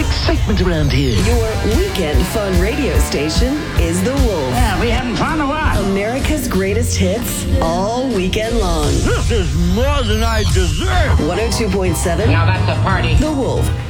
excitement around here. Your weekend fun radio station is The Wolf. Yeah, we having fun or what? America's greatest hits all weekend long. This is more than I deserve. 102.7. Now that's a party. The Wolf.